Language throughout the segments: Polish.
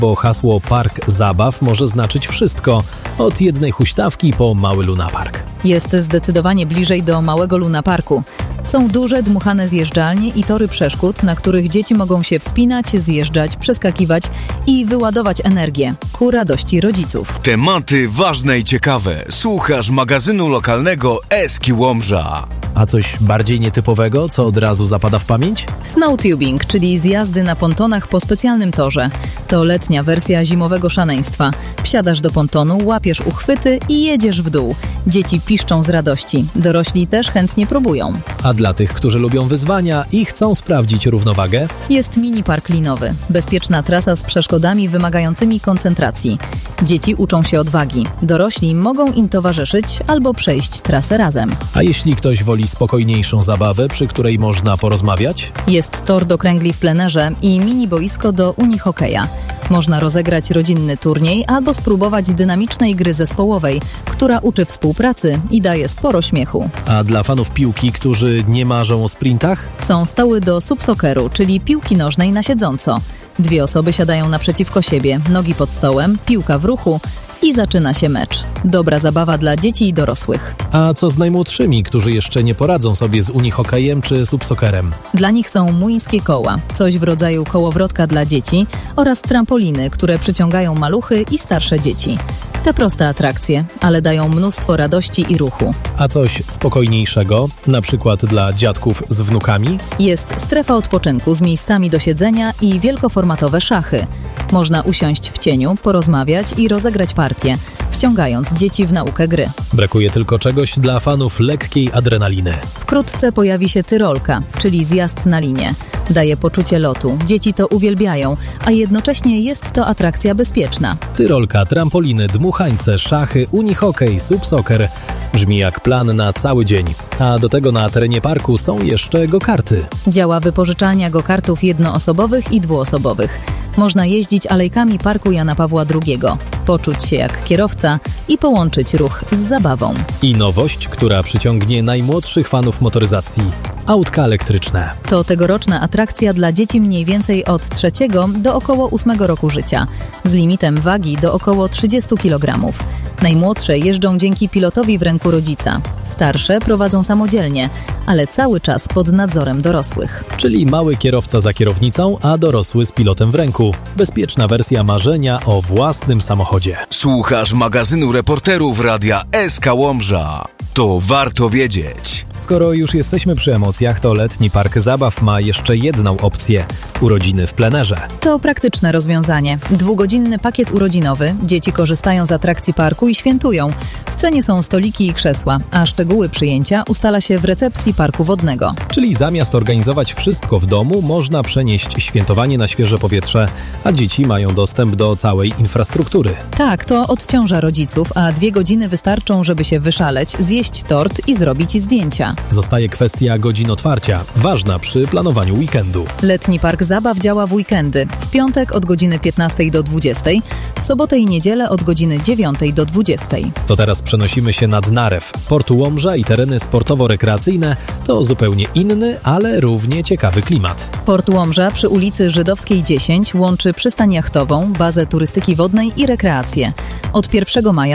bo hasło Park Zabaw może znaczyć wszystko, od jednej huśtawki po mały lunapark. Jest zdecydowanie bliżej do małego lunaparku. Są duże, dmuchane zjeżdżalnie i tory przeszkód, na których dzieci mogą się wspinać, zjeżdżać, przeskakiwać i wyładować energię ku radości rodziców. Tematy ważne i ciekawe. Słuchasz magazynu lokalnego Eski Łomża. A coś bardziej nietypowego, co od razu zapada w pamięć? Snowtubing, czyli zjazdy na pontonach po specjalnym torze. To letnia wersja zimowego szaleństwa. Wsiadasz do pontonu, łapiesz uchwyty i jedziesz w dół. Dzieci piszczą z radości. Dorośli też chętnie próbują. A dla tych, którzy lubią wyzwania i chcą sprawdzić równowagę? Jest mini park linowy. Bezpieczna trasa z przeszkodami wymagającymi koncentracji. Dzieci uczą się odwagi. Dorośli mogą im towarzyszyć albo przejść trasę razem. A jeśli ktoś woli spokojniejszą zabawę, przy której można porozmawiać? Jest tor do kręgli w plenerze i mini boisko do unihokeja. Można rozegrać rodzinny turniej albo spróbować dynamicznej gry zespołowej, która uczy współpracy i daje sporo śmiechu. A dla fanów piłki, którzy nie marzą o sprintach? Są stoły do subsocceru, czyli piłki nożnej na siedząco. 2 osoby siadają naprzeciwko siebie, nogi pod stołem, piłka w ruchu i zaczyna się mecz. Dobra zabawa dla dzieci i dorosłych. A co z najmłodszymi, którzy jeszcze nie poradzą sobie z unihokejem czy subsoccerem? Dla nich są muńskie koła, coś w rodzaju kołowrotka dla dzieci oraz trampoliny, które przyciągają maluchy i starsze dzieci. Te proste atrakcje, ale dają mnóstwo radości i ruchu. A coś spokojniejszego, na przykład dla dziadków z wnukami? Jest strefa odpoczynku z miejscami do siedzenia i wielkoformatowe szachy. Można usiąść w cieniu, porozmawiać i rozegrać partię, wciągając dzieci w naukę gry. Brakuje tylko czegoś dla fanów lekkiej adrenaliny. Wkrótce pojawi się tyrolka, czyli zjazd na linię. Daje poczucie lotu. Dzieci to uwielbiają, a jednocześnie jest to atrakcja bezpieczna. Tyrolka, trampoliny, dmuchańce, szachy, unihokej, subsoccer. Brzmi jak plan na cały dzień. A do tego na terenie parku są jeszcze go-karty. Działa wypożyczalnia go-kartów jednoosobowych i dwuosobowych. Można jeździć alejkami Parku Jana Pawła II, poczuć się jak kierowca i połączyć ruch z zabawą. I nowość, która przyciągnie najmłodszych fanów motoryzacji. Autka elektryczne. To tegoroczna atrakcja dla dzieci mniej więcej od 3 do około 8 roku życia, z limitem wagi do około 30 kg. Najmłodsze jeżdżą dzięki pilotowi w ręku rodzica. Starsze prowadzą samodzielnie, ale cały czas pod nadzorem dorosłych. Czyli mały kierowca za kierownicą, a dorosły z pilotem w ręku. Bezpieczna wersja marzenia o własnym samochodzie. Słuchasz magazynu reporterów Radia SK Łomża. To warto wiedzieć. Skoro już jesteśmy przy emocjach, to letni park zabaw ma jeszcze jedną opcję – urodziny w plenerze. To praktyczne rozwiązanie. 2-godzinny pakiet urodzinowy. Dzieci korzystają z atrakcji parku i świętują. W cenie są stoliki i krzesła, a szczegóły przyjęcia ustala się w recepcji parku wodnego. Czyli zamiast organizować wszystko w domu, można przenieść świętowanie na świeże powietrze, a dzieci mają dostęp do całej infrastruktury. Tak, to odciąża rodziców, a 2 godziny wystarczą, żeby się wyszaleć, zjeść tort i zrobić zdjęcia. Zostaje kwestia godzin otwarcia, ważna przy planowaniu weekendu. Letni park zabaw działa w weekendy. W piątek od godziny 15 do 20, w sobotę i niedzielę od godziny 9 do 20. To teraz przenosimy się nad Narew. Port Łomża i tereny sportowo-rekreacyjne to zupełnie inny, ale równie ciekawy klimat. Port Łomża przy ulicy Żydowskiej 10 łączy przystań jachtową, bazę turystyki wodnej i rekreację. Od 1 maja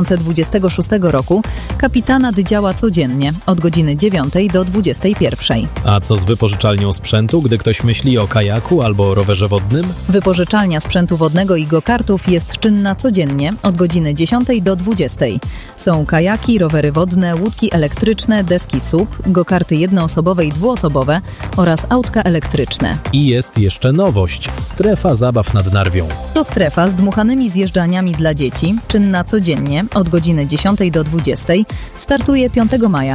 2026 roku kapitanat działa codziennie od godziny 9 do 21. A co z wypożyczalnią sprzętu, gdy ktoś myśli o kajaku albo rowerze wodnym? Wypożyczalnia sprzętu wodnego i go-kartów jest czynna codziennie od godziny 10 do 20. Są kajaki, rowery wodne, łódki elektryczne, deski SUP, go-karty jednoosobowe i dwuosobowe oraz autka elektryczne. I jest jeszcze nowość – strefa zabaw nad Narwią. To strefa z dmuchanymi zjeżdżalniami dla dzieci, czynna codziennie od godziny 10 do 20, startuje 5 maja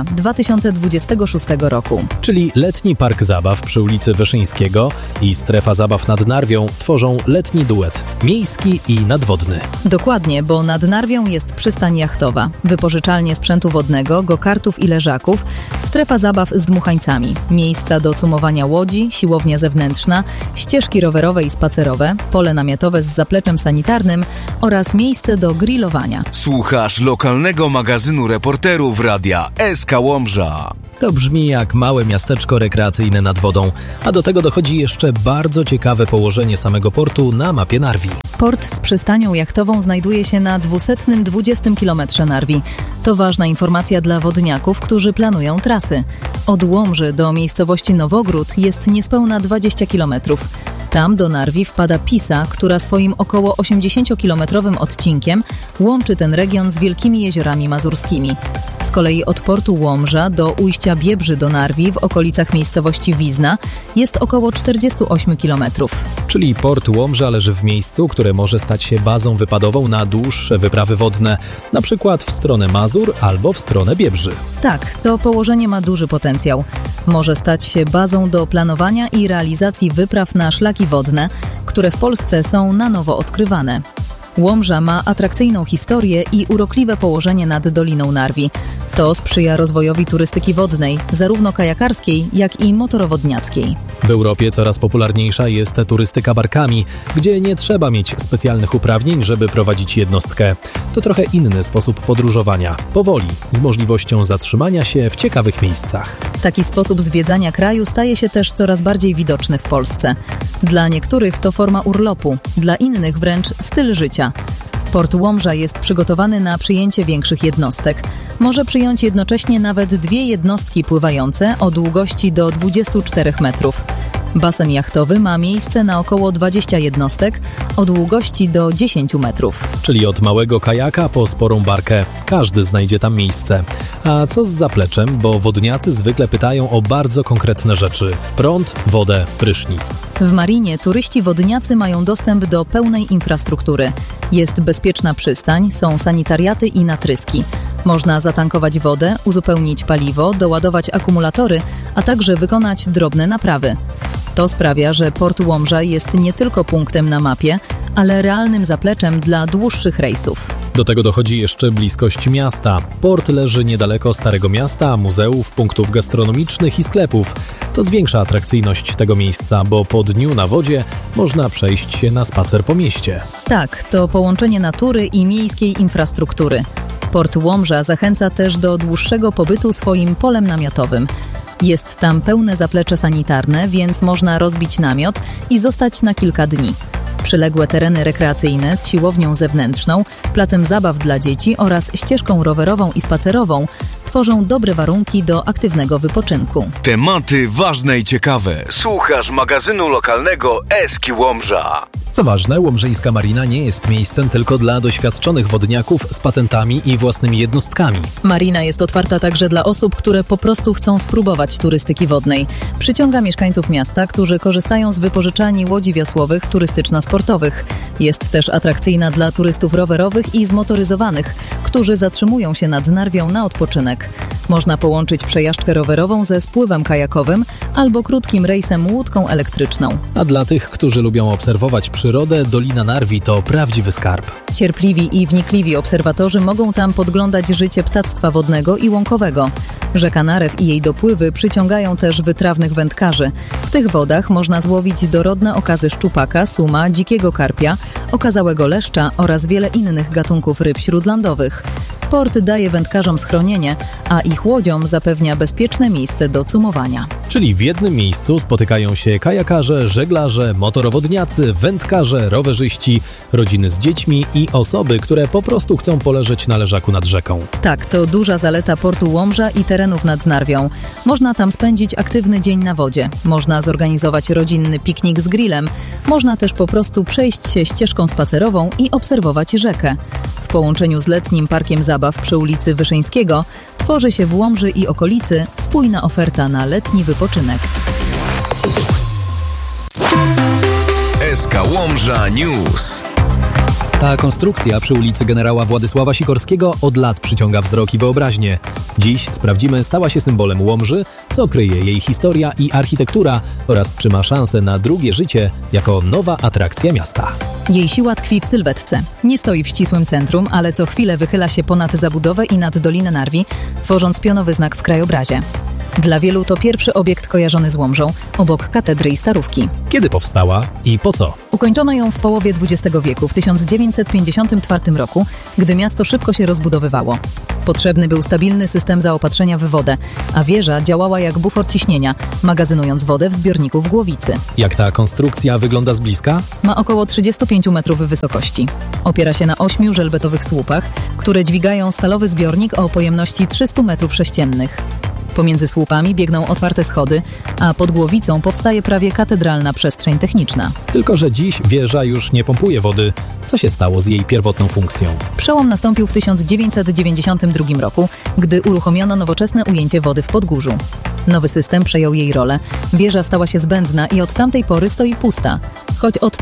2026 roku. Czyli letni park zabaw przy ulicy Wyszyńskiego i strefa zabaw nad Narwią tworzą letni duet – miejski i nadwodny. Dokładnie, bo nad Narwią jest przystań jachtowa, wypożyczalnie sprzętu wodnego, go-kartów i leżaków, strefa zabaw z dmuchańcami, miejsca do cumowania łodzi, siłownia zewnętrzna, ścieżki rowerowe i spacerowe, pole namiotowe z zapleczem sanitarnym oraz miejsce do grillowania. Słuchasz lokalnego magazynu reporterów Radia SK Łomża. To brzmi jak małe miasteczko rekreacyjne nad wodą, a do tego dochodzi jeszcze bardzo ciekawe położenie samego portu na mapie Narwi. Port z przystanią jachtową znajduje się na 220 km Narwi. To ważna informacja dla wodniaków, którzy planują trasy. Od Łomży do miejscowości Nowogród jest niespełna 20 km. Tam do Narwi wpada Pisa, która swoim około 80-kilometrowym odcinkiem łączy ten region z wielkimi jeziorami mazurskimi. Z kolei od portu Łomża do ujścia Biebrzy do Narwi w okolicach miejscowości Wizna jest około 48 km. Czyli port Łomża leży w miejscu, które może stać się bazą wypadową na dłuższe wyprawy wodne, na przykład w stronę Mazur albo w stronę Biebrzy. Tak, to położenie ma duży potencjał. Może stać się bazą do planowania i realizacji wypraw na szlaki wodne, które w Polsce są na nowo odkrywane. Łomża ma atrakcyjną historię i urokliwe położenie nad Doliną Narwi. To sprzyja rozwojowi turystyki wodnej, zarówno kajakarskiej, jak i motorowodniackiej. W Europie coraz popularniejsza jest turystyka barkami, gdzie nie trzeba mieć specjalnych uprawnień, żeby prowadzić jednostkę. To trochę inny sposób podróżowania, powoli, z możliwością zatrzymania się w ciekawych miejscach. Taki sposób zwiedzania kraju staje się też coraz bardziej widoczny w Polsce. Dla niektórych to forma urlopu, dla innych wręcz styl życia. Port Łomża jest przygotowany na przyjęcie większych jednostek. Może przyjąć jednocześnie nawet 2 jednostki pływające o długości do 24 metrów. Basen jachtowy ma miejsce na około 20 jednostek o długości do 10 metrów. Czyli od małego kajaka po sporą barkę. Każdy znajdzie tam miejsce. A co z zapleczem? Bo wodniacy zwykle pytają o bardzo konkretne rzeczy. Prąd, wodę, prysznic. W marinie turyści wodniacy mają dostęp do pełnej infrastruktury. Jest bezpieczna przystań, są sanitariaty i natryski. Można zatankować wodę, uzupełnić paliwo, doładować akumulatory, a także wykonać drobne naprawy. To sprawia, że port Łomża jest nie tylko punktem na mapie, ale realnym zapleczem dla dłuższych rejsów. Do tego dochodzi jeszcze bliskość miasta. Port leży niedaleko Starego Miasta, muzeów, punktów gastronomicznych i sklepów. To zwiększa atrakcyjność tego miejsca, bo po dniu na wodzie można przejść się na spacer po mieście. Tak, to połączenie natury i miejskiej infrastruktury. Port Łomża zachęca też do dłuższego pobytu swoim polem namiotowym. Jest tam pełne zaplecze sanitarne, więc można rozbić namiot i zostać na kilka dni. Przyległe tereny rekreacyjne z siłownią zewnętrzną, placem zabaw dla dzieci oraz ścieżką rowerową i spacerową tworzą dobre warunki do aktywnego wypoczynku. Tematy ważne i ciekawe. Słuchasz magazynu lokalnego Eski Łomża. Co ważne, łomżyjska marina nie jest miejscem tylko dla doświadczonych wodniaków z patentami i własnymi jednostkami. Marina jest otwarta także dla osób, które po prostu chcą spróbować turystyki wodnej. Przyciąga mieszkańców miasta, którzy korzystają z wypożyczalni łodzi wiosłowych turystyczno-sportowych. Jest też atrakcyjna dla turystów rowerowych i zmotoryzowanych, którzy zatrzymują się nad Narwią na odpoczynek. Można połączyć przejażdżkę rowerową ze spływem kajakowym albo krótkim rejsem łódką elektryczną. A dla tych, którzy lubią obserwować przyrodę, Dolina Narwi to prawdziwy skarb. Cierpliwi i wnikliwi obserwatorzy mogą tam podglądać życie ptactwa wodnego i łąkowego. Rzeka Narew i jej dopływy przyciągają też wytrawnych wędkarzy. W tych wodach można złowić dorodne okazy szczupaka, suma, dzikiego karpia, okazałego leszcza oraz wiele innych gatunków ryb śródlądowych. Port daje wędkarzom schronienie, a ich łodziom zapewnia bezpieczne miejsce do cumowania. Czyli w jednym miejscu spotykają się kajakarze, żeglarze, motorowodniacy, wędkarze, rowerzyści, rodziny z dziećmi i osoby, które po prostu chcą poleżeć na leżaku nad rzeką. Tak, to duża zaleta portu Łomża i terenów nad Narwią. Można tam spędzić aktywny dzień na wodzie. Można zorganizować rodzinny piknik z grillem. Można też po prostu przejść się ścieżką spacerową i obserwować rzekę. W połączeniu z letnim parkiem zabaw przy ulicy Wyszyńskiego tworzy się w Łomży i okolicy spójna oferta na letni wypoczynek. SK Łomża News. Ta konstrukcja przy ulicy generała Władysława Sikorskiego od lat przyciąga wzrok i wyobraźnię. Dziś sprawdzimy, stała się symbolem Łomży, co kryje jej historia i architektura oraz czy ma szansę na drugie życie jako nowa atrakcja miasta. Jej siła tkwi w sylwetce. Nie stoi w ścisłym centrum, ale co chwilę wychyla się ponad zabudowę i nad Dolinę Narwi, tworząc pionowy znak w krajobrazie. Dla wielu to pierwszy obiekt kojarzony z Łomżą, obok katedry i Starówki. Kiedy powstała i po co? Ukończono ją w połowie XX wieku, w 1954 roku, gdy miasto szybko się rozbudowywało. Potrzebny był stabilny system zaopatrzenia w wodę, a wieża działała jak bufor ciśnienia, magazynując wodę w zbiorniku w Głowicy. Jak ta konstrukcja wygląda z bliska? Ma około 35 metrów wysokości. Opiera się na 8 żelbetowych słupach, które dźwigają stalowy zbiornik o pojemności 300 metrów sześciennych. Pomiędzy słupami biegną otwarte schody, a pod Głowicą powstaje prawie katedralna przestrzeń techniczna. Tylko że dziś wieża już nie pompuje wody. Co się stało z jej pierwotną funkcją? Przełom nastąpił w 1992 roku, gdy uruchomiono nowoczesne ujęcie wody w Podgórzu. Nowy system przejął jej rolę, wieża stała się zbędna i od tamtej pory stoi pusta. Choć od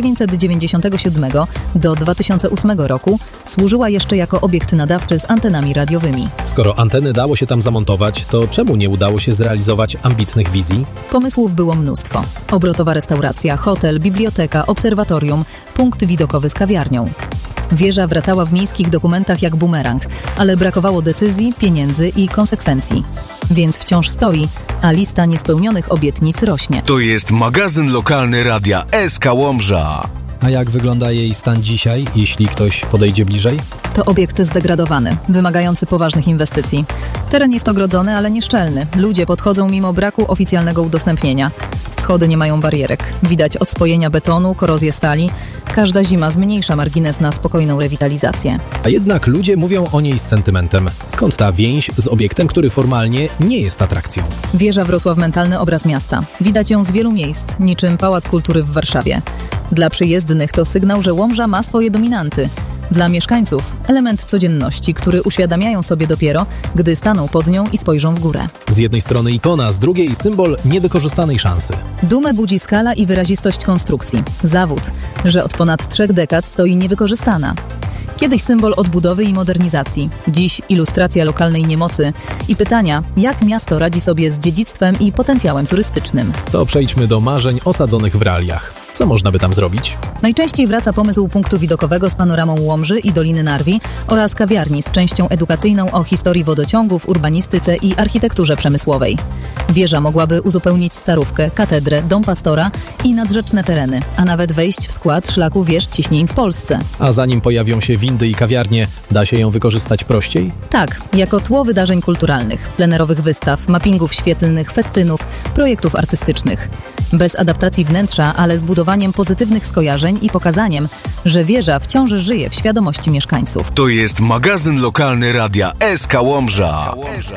1997 do 2008 roku służyła jeszcze jako obiekt nadawczy z antenami radiowymi. Skoro anteny dało się tam zamontować, to czemu nie udało się zrealizować ambitnych wizji? Pomysłów było mnóstwo. Obrotowa restauracja, hotel, biblioteka, obserwatorium, punkt widokowy z kawiarnią. Wieża wracała w miejskich dokumentach jak bumerang, ale brakowało decyzji, pieniędzy i konsekwencji. Więc wciąż stoi, a lista niespełnionych obietnic rośnie. To jest magazyn lokalny Radia SK Łomża. A jak wygląda jej stan dzisiaj, jeśli ktoś podejdzie bliżej? To obiekt zdegradowany, wymagający poważnych inwestycji. Teren jest ogrodzony, ale nieszczelny. Ludzie podchodzą mimo braku oficjalnego udostępnienia. Schody nie mają barierek. Widać odspojenia betonu, korozję stali. Każda zima zmniejsza margines na spokojną rewitalizację. A jednak ludzie mówią o niej z sentymentem. Skąd ta więź z obiektem, który formalnie nie jest atrakcją? Wieża wrosła w mentalny obraz miasta. Widać ją z wielu miejsc, niczym Pałac Kultury w Warszawie. Dla przyjezdnych to sygnał, że Łomża ma swoje dominanty. Dla mieszkańców element codzienności, który uświadamiają sobie dopiero, gdy staną pod nią i spojrzą w górę. Z jednej strony ikona, z drugiej symbol niewykorzystanej szansy. Dumę budzi skala i wyrazistość konstrukcji. Zawód, że od ponad 3 dekad stoi niewykorzystana. Kiedyś symbol odbudowy i modernizacji, dziś ilustracja lokalnej niemocy i pytania, jak miasto radzi sobie z dziedzictwem i potencjałem turystycznym. To przejdźmy do marzeń osadzonych w realiach. Co można by tam zrobić? Najczęściej wraca pomysł punktu widokowego z panoramą Łomży i Doliny Narwi oraz kawiarni z częścią edukacyjną o historii wodociągów, urbanistyce i architekturze przemysłowej. Wieża mogłaby uzupełnić Starówkę, katedrę, dom pastora i nadrzeczne tereny, a nawet wejść w skład szlaku wież ciśnień w Polsce. A zanim pojawią się windy i kawiarnie, da się ją wykorzystać prościej? Tak, jako tło wydarzeń kulturalnych, plenerowych wystaw, mappingów świetlnych, festynów, projektów artystycznych. Bez adaptacji wnętrza, ale z budowaniem pozytywnych skojarzeń i pokazaniem, że wieża wciąż żyje w świadomości mieszkańców. To jest magazyn lokalny Radia SK Łomża.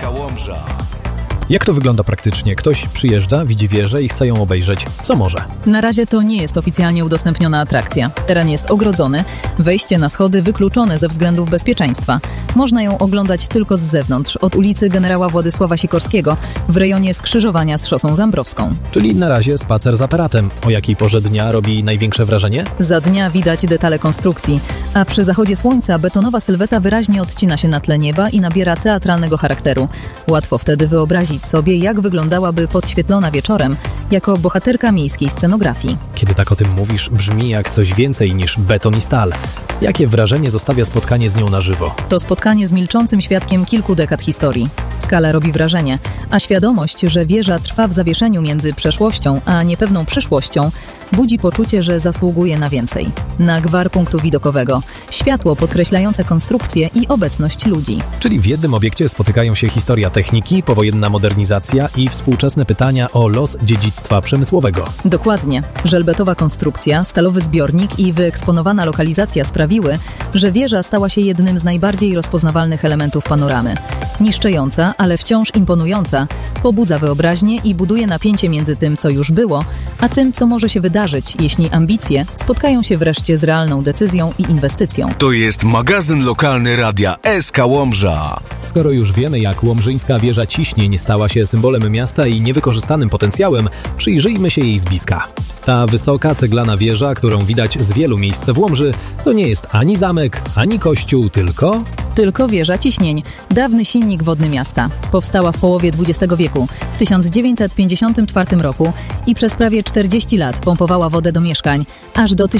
Jak to wygląda praktycznie? Ktoś przyjeżdża, widzi wieżę i chce ją obejrzeć. Co może? Na razie to nie jest oficjalnie udostępniona atrakcja. Teren jest ogrodzony, wejście na schody wykluczone ze względów bezpieczeństwa. Można ją oglądać tylko z zewnątrz, od ulicy Generała Władysława Sikorskiego w rejonie skrzyżowania z szosą Zambrowską. Czyli na razie spacer z aparatem. O jakiej porze dnia robi największe wrażenie? Za dnia widać detale konstrukcji, a przy zachodzie słońca betonowa sylweta wyraźnie odcina się na tle nieba i nabiera teatralnego charakteru. Łatwo wtedy wyobrazić sobie, jak wyglądałaby podświetlona wieczorem jako bohaterka miejskiej scenografii. Kiedy tak o tym mówisz, brzmi jak coś więcej niż beton i stal. Jakie wrażenie zostawia spotkanie z nią na żywo? To spotkanie z milczącym świadkiem kilku dekad historii. Skala robi wrażenie, a świadomość, że wieża trwa w zawieszeniu między przeszłością a niepewną przyszłością, budzi poczucie, że zasługuje na więcej. Na gwar punktu widokowego, światło podkreślające konstrukcję i obecność ludzi. Czyli w jednym obiekcie spotykają się historia techniki, powojenna modernizacja i współczesne pytania o los dziedzictwa przemysłowego. Dokładnie. Żelbetowa konstrukcja, stalowy zbiornik i wyeksponowana lokalizacja sprawiły, że wieża stała się jednym z najbardziej rozpoznawalnych elementów panoramy. Niszczejąca, ale wciąż imponująca, pobudza wyobraźnię i buduje napięcie między tym, co już było, a tym, co może się wydarzyć, jeśli ambicje spotkają się wreszcie z realną decyzją i inwestycją. To jest magazyn lokalny Radia SK Łomża. Skoro już wiemy, jak łomżyńska wieża ciśnień stała się symbolem miasta i niewykorzystanym potencjałem, przyjrzyjmy się jej z bliska. Ta wysoka, ceglana wieża, którą widać z wielu miejsc w Łomży, to nie jest ani zamek, ani kościół, tylko Tylko wieża ciśnień, dawny silnik wodny miasta. Powstała w połowie XX wieku, w 1954 roku i przez prawie 40 lat pompowała wodę do mieszkań, aż do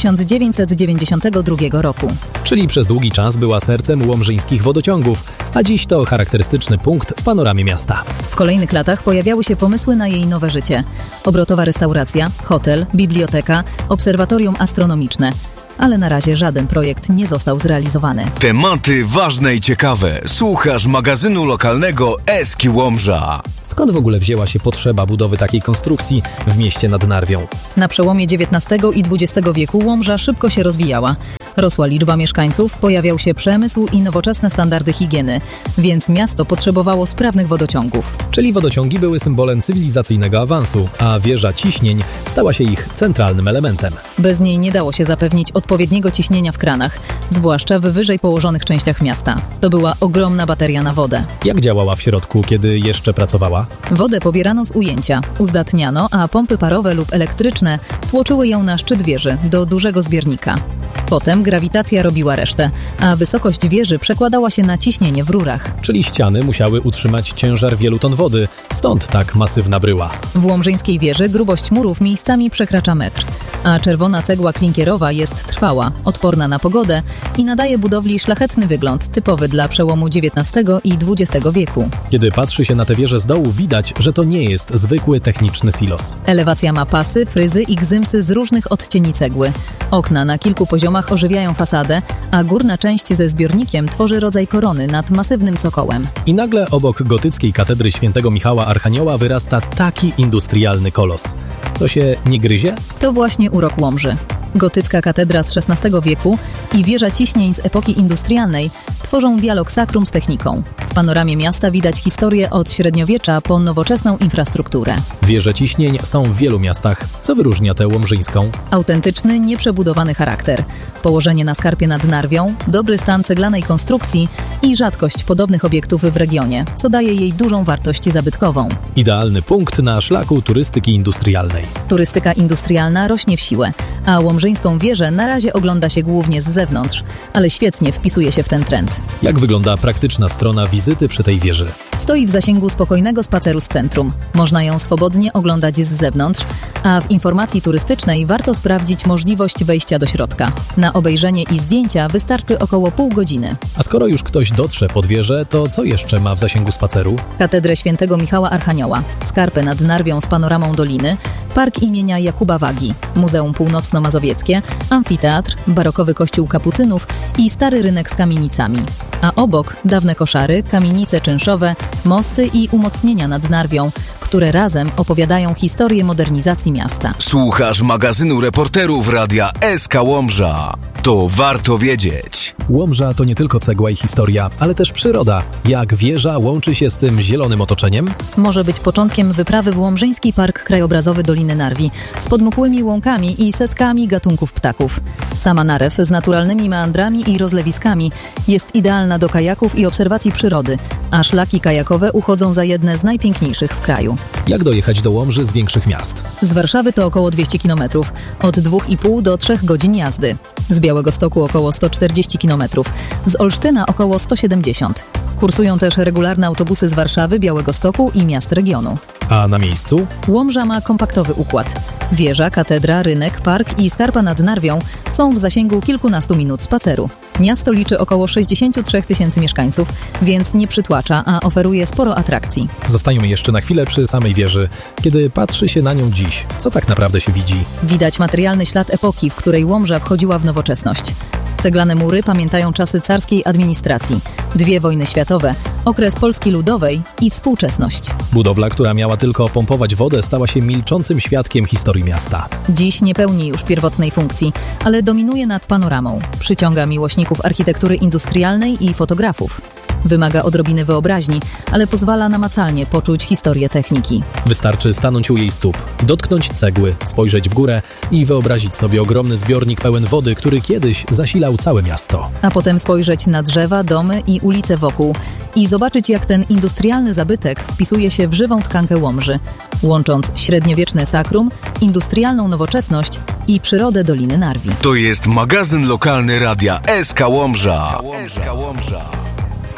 1992 roku. Czyli przez długi czas była sercem łomżyńskich wodociągów, a dziś to charakterystyczny punkt w panoramie miasta. W kolejnych latach pojawiały się pomysły na jej nowe życie. Obrotowa restauracja, hotel, biblioteka, obserwatorium astronomiczne. Ale na razie żaden projekt nie został zrealizowany. Tematy ważne i ciekawe. Słuchasz magazynu lokalnego Eski Łomża. Skąd w ogóle wzięła się potrzeba budowy takiej konstrukcji w mieście nad Narwią? Na przełomie XIX i XX wieku Łomża szybko się rozwijała. Rosła liczba mieszkańców, pojawiał się przemysł i nowoczesne standardy higieny, więc miasto potrzebowało sprawnych wodociągów. Czyli wodociągi były symbolem cywilizacyjnego awansu, a wieża ciśnień stała się ich centralnym elementem. Bez niej nie dało się zapewnić odpowiedniego ciśnienia w kranach, zwłaszcza w wyżej położonych częściach miasta. To była ogromna bateria na wodę. Jak działała w środku, kiedy jeszcze pracowała? Wodę pobierano z ujęcia, uzdatniano, a pompy parowe lub elektryczne tłoczyły ją na szczyt wieży, do dużego zbiornika. Potem grawitacja robiła resztę, a wysokość wieży przekładała się na ciśnienie w rurach. Czyli ściany musiały utrzymać ciężar wielu ton wody, stąd tak masywna bryła. W łomżyńskiej wieży grubość murów miejscami przekracza metr, a czerwona cegła klinkierowa jest trwała, odporna na pogodę i nadaje budowli szlachetny wygląd, typowy dla przełomu XIX i XX wieku. Kiedy patrzy się na tę wieżę z dołu, widać, że to nie jest zwykły techniczny silos. Elewacja ma pasy, fryzy i gzymsy z różnych odcieni cegły. Okna na kilku poziomach ożywiają fasadę, a górna część ze zbiornikiem tworzy rodzaj korony nad masywnym cokołem. I nagle obok gotyckiej katedry świętego Michała Archanioła wyrasta taki industrialny kolos. To się nie gryzie? To właśnie urok Łomży. Gotycka katedra z XVI wieku i wieża ciśnień z epoki industrialnej tworzą dialog sakrum z techniką. W panoramie miasta widać historię od średniowiecza po nowoczesną infrastrukturę. Wieże ciśnień są w wielu miastach. Co wyróżnia tę łomżyńską? Autentyczny, nieprzebudowany charakter, położenie na skarpie nad Narwią, dobry stan ceglanej konstrukcji i rzadkość podobnych obiektów w regionie, co daje jej dużą wartość zabytkową. Idealny punkt na szlaku turystyki industrialnej. Turystyka industrialna rośnie w siłę, a łomżyńską wieżę na razie ogląda się głównie z zewnątrz, ale świetnie wpisuje się w ten trend. Jak wygląda praktyczna strona wizyty przy tej wieży? Stoi w zasięgu spokojnego spaceru z centrum. Można ją swobodnie oglądać z zewnątrz, a w informacji turystycznej warto sprawdzić możliwość wejścia do środka. Na obejrzenie i zdjęcia wystarczy około pół godziny. A skoro już ktoś dotrze pod wieżę, to co jeszcze ma w zasięgu spaceru? Katedrę świętego Michała Archanioła, skarpę nad Narwią z panoramą doliny, park imienia Jakuba Wagi, Muzeum Północno-Mazowieckie, amfiteatr, barokowy kościół kapucynów i stary rynek z kamienicami. A obok dawne koszary, kamienice czynszowe, mosty i umocnienia nad Narwią, które razem opowiadają historię modernizacji miasta. Słuchasz magazynu reporterów Radia SK Łomża. To warto wiedzieć. Łomża to nie tylko cegła i historia, ale też przyroda. Jak wieża łączy się z tym zielonym otoczeniem? Może być początkiem wyprawy w Łomżyński Park Krajobrazowy Doliny Narwi z podmokłymi łąkami i setkami gatunków ptaków. Sama Narew z naturalnymi meandrami i rozlewiskami jest idealna do kajaków i obserwacji przyrody, a szlaki kajakowe uchodzą za jedne z najpiękniejszych w kraju. Jak dojechać do Łomży z większych miast? Z Warszawy to około 200 km, od 2,5 do 3 godzin jazdy. Z Białegostoku około 140 km, z Olsztyna około 170. Kursują też regularne autobusy z Warszawy, Białegostoku i miast regionu. A na miejscu? Łomża ma kompaktowy układ. Wieża, katedra, rynek, park i skarpa nad Narwią są w zasięgu kilkunastu minut spaceru. Miasto liczy około 63 000 mieszkańców, więc nie przytłacza, a oferuje sporo atrakcji. Zostańmy jeszcze na chwilę przy samej wieży. Kiedy patrzy się na nią dziś, co tak naprawdę się widzi? Widać materialny ślad epoki, w której Łomża wchodziła w nowoczesność. Ceglane mury pamiętają czasy carskiej administracji, 2 wojny światowe, okres Polski Ludowej i współczesność. Budowla, która miała tylko pompować wodę, stała się milczącym świadkiem historii miasta. Dziś nie pełni już pierwotnej funkcji, ale dominuje nad panoramą. Przyciąga miłośników architektury industrialnej i fotografów. Wymaga odrobiny wyobraźni, ale pozwala namacalnie poczuć historię techniki. Wystarczy stanąć u jej stóp, dotknąć cegły, spojrzeć w górę i wyobrazić sobie ogromny zbiornik pełen wody, który kiedyś zasilał całe miasto. A potem spojrzeć na drzewa, domy i ulice wokół i zobaczyć, jak ten industrialny zabytek wpisuje się w żywą tkankę Łomży, łącząc średniowieczne sakrum, industrialną nowoczesność i przyrodę Doliny Narwi. To jest magazyn lokalny Radia SK Łomża.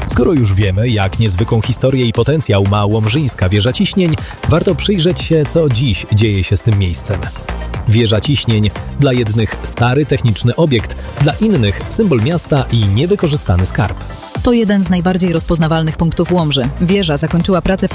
Skoro już wiemy, jak niezwykłą historię i potencjał ma łomżyńska wieża ciśnień, warto przyjrzeć się, co dziś dzieje się z tym miejscem. Wieża ciśnień dla jednych stary techniczny obiekt, dla innych symbol miasta i niewykorzystany skarb. To jeden z najbardziej rozpoznawalnych punktów Łomży. Wieża zakończyła pracę w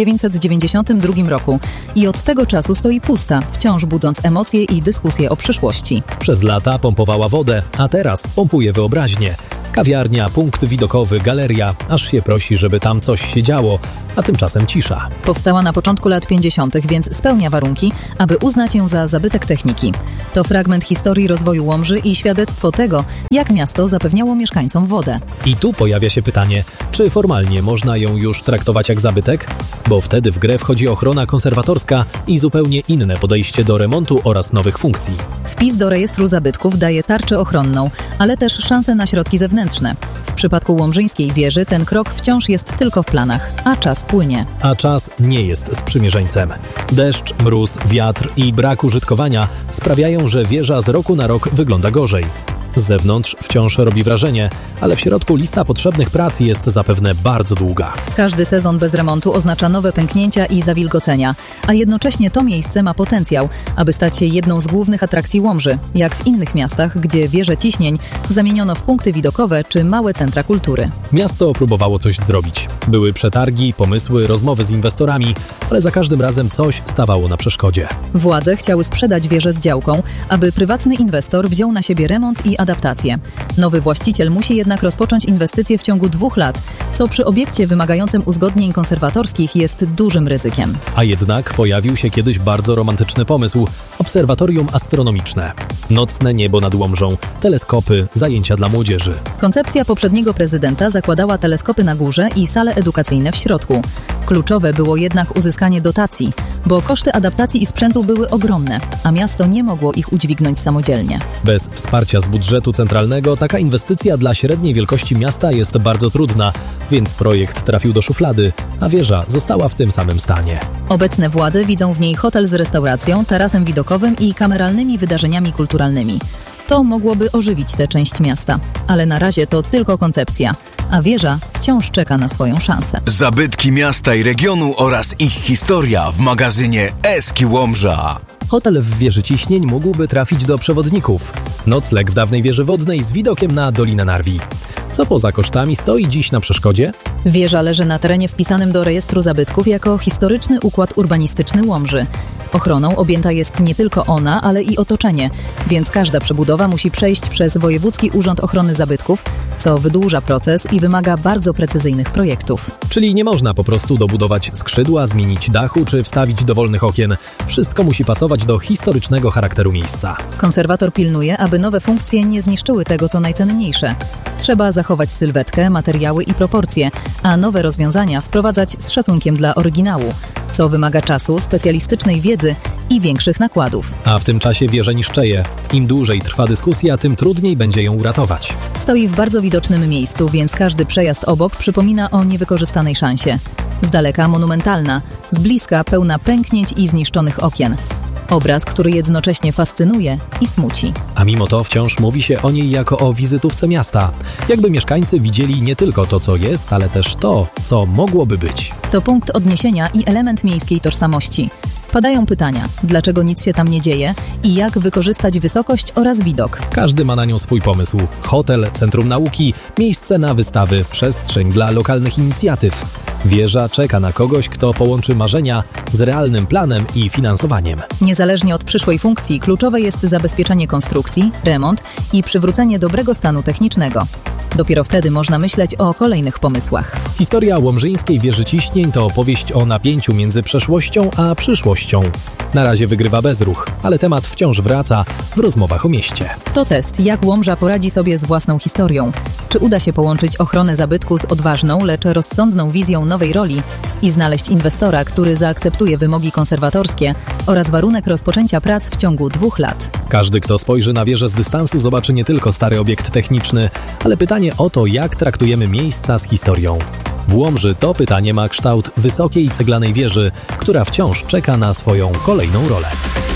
1992 roku i od tego czasu stoi pusta, wciąż budząc emocje i dyskusje o przyszłości. Przez lata pompowała wodę, a teraz pompuje wyobraźnię. Kawiarnia, punkt widokowy, galeria, aż się prosi, żeby tam coś się działo, a tymczasem cisza. Powstała na początku lat 50., więc spełnia warunki, aby uznać ją za zabytek techniki. To fragment historii rozwoju Łomży i świadectwo tego, jak miasto zapewniało mieszkańcom wodę. I tu pojawia się pytanie, czy formalnie można ją już traktować jak zabytek? Bo wtedy w grę wchodzi ochrona konserwatorska i zupełnie inne podejście do remontu oraz nowych funkcji. Wpis do rejestru zabytków daje tarczę ochronną, ale też szansę na środki zewnętrzne. W przypadku łomżyńskiej wieży ten krok wciąż jest tylko w planach, a czas płynie. A czas nie jest sprzymierzeńcem. Deszcz, mróz, wiatr i brak użytkowania sprawiają, że wieża z roku na rok wygląda gorzej. Z zewnątrz wciąż robi wrażenie, ale w środku lista potrzebnych prac jest zapewne bardzo długa. Każdy sezon bez remontu oznacza nowe pęknięcia i zawilgocenia, a jednocześnie to miejsce ma potencjał, aby stać się jedną z głównych atrakcji Łomży, jak w innych miastach, gdzie wieże ciśnień zamieniono w punkty widokowe czy małe centra kultury. Miasto próbowało coś zrobić. Były przetargi, pomysły, rozmowy z inwestorami, ale za każdym razem coś stawało na przeszkodzie. Władze chciały sprzedać wieżę z działką, aby prywatny inwestor wziął na siebie remont i adaptację. Nowy właściciel musi jednak rozpocząć inwestycje w ciągu 2 lat, co przy obiekcie wymagającym uzgodnień konserwatorskich jest dużym ryzykiem. A jednak pojawił się kiedyś bardzo romantyczny pomysł – obserwatorium astronomiczne. Nocne niebo nad Łomżą, teleskopy, zajęcia dla młodzieży. Koncepcja poprzedniego prezydenta zakładała teleskopy na górze i sale edukacyjne w środku. Kluczowe było jednak uzyskanie dotacji, bo koszty adaptacji i sprzętu były ogromne, a miasto nie mogło ich udźwignąć samodzielnie. Bez wsparcia z budżetu centralnego taka inwestycja dla średniej wielkości miasta jest bardzo trudna, więc projekt trafił do szuflady, a wieża została w tym samym stanie. Obecne władze widzą w niej hotel z restauracją, tarasem widokowym i kameralnymi wydarzeniami kulturalnymi. To mogłoby ożywić tę część miasta, ale na razie to tylko koncepcja, a wieża wciąż czeka na swoją szansę. Zabytki miasta i regionu oraz ich historia w magazynie Eski Łomża. Hotel w wieży ciśnień mógłby trafić do przewodników. Nocleg w dawnej wieży wodnej z widokiem na Dolinę Narwi. Co poza kosztami stoi dziś na przeszkodzie? Wieża leży na terenie wpisanym do rejestru zabytków jako historyczny układ urbanistyczny Łomży. Ochroną objęta jest nie tylko ona, ale i otoczenie, więc każda przebudowa musi przejść przez Wojewódzki Urząd Ochrony Zabytków, co wydłuża proces i wymaga bardzo precyzyjnych projektów. Czyli nie można po prostu dobudować skrzydła, zmienić dachu czy wstawić dowolnych okien. Wszystko musi pasować do historycznego charakteru miejsca. Konserwator pilnuje, aby nowe funkcje nie zniszczyły tego, co najcenniejsze. Trzeba zachować sylwetkę, materiały i proporcje, a nowe rozwiązania wprowadzać z szacunkiem dla oryginału, co wymaga czasu, specjalistycznej wiedzy i większych nakładów. A w tym czasie wieża niszczeje. Im dłużej trwa dyskusja, tym trudniej będzie ją uratować. Stoi w bardzo widocznym miejscu, więc każdy przejazd obok przypomina o niewykorzystanej szansie. Z daleka monumentalna, z bliska pełna pęknięć i zniszczonych okien. Obraz, który jednocześnie fascynuje i smuci. A mimo to wciąż mówi się o niej jako o wizytówce miasta. Jakby mieszkańcy widzieli nie tylko to, co jest, ale też to, co mogłoby być. To punkt odniesienia i element miejskiej tożsamości. Padają pytania, dlaczego nic się tam nie dzieje i jak wykorzystać wysokość oraz widok. Każdy ma na nią swój pomysł. Hotel, centrum nauki, miejsce na wystawy, przestrzeń dla lokalnych inicjatyw. Wieża czeka na kogoś, kto połączy marzenia z realnym planem i finansowaniem. Niezależnie od przyszłej funkcji, kluczowe jest zabezpieczenie konstrukcji, remont i przywrócenie dobrego stanu technicznego. Dopiero wtedy można myśleć o kolejnych pomysłach. Historia łomżyńskiej wieży ciśnień to opowieść o napięciu między przeszłością a przyszłością. Na razie wygrywa bezruch, ale temat wciąż wraca w rozmowach o mieście. To test, jak Łomża poradzi sobie z własną historią. Czy uda się połączyć ochronę zabytku z odważną, lecz rozsądną wizją nowej roli i znaleźć inwestora, który zaakceptuje wymogi konserwatorskie oraz warunek rozpoczęcia prac w ciągu 2 lat. Każdy, kto spojrzy na wieżę z dystansu, zobaczy nie tylko stary obiekt techniczny, ale pytanie o to, jak traktujemy miejsca z historią. W Łomży to pytanie ma kształt wysokiej ceglanej wieży, która wciąż czeka na swoją kolejną rolę.